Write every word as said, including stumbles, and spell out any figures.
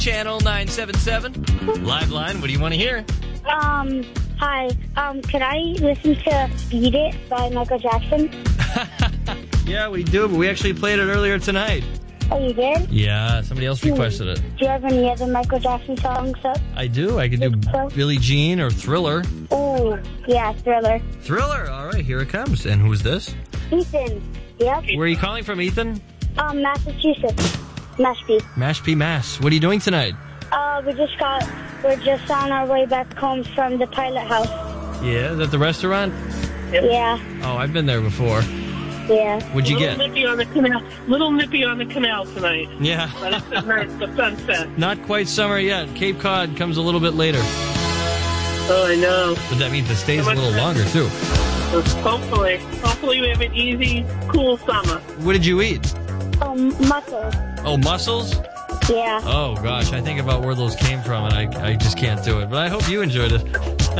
Channel nine seven seven. Live line, what do you want to hear? Um, hi. Um, could I listen to Beat It by Michael Jackson? Yeah, we do, but we actually played it earlier tonight. Oh, you did? Yeah, somebody else requested it. Do you have any other Michael Jackson songs up? I do. I can do Billie Jean or Thriller. Oh, yeah, Thriller. Thriller. All right, here it comes. And who's this? Ethan. Yep. Where are you calling from, Ethan? Um, Massachusetts. Mashpee. Mashpee, Mass. What are you doing tonight? Uh, we just got, we're just on our way back home from the Pilot House. Yeah, is that the restaurant? Yep. Yeah. Oh, I've been there before. Yeah. What'd you little get? Nippy on the canal. Little nippy on the canal tonight. Yeah. But it's at night, the sunset. Not quite summer yet. Cape Cod comes a little bit later. Oh, I know. But that means it stays a little longer, too. Hopefully. Hopefully we have an easy, cool summer. What did you eat? Um, mussels. Oh, mussels? Yeah. Oh, gosh. I think about where those came from, and I, I just can't do it. But I hope you enjoyed it.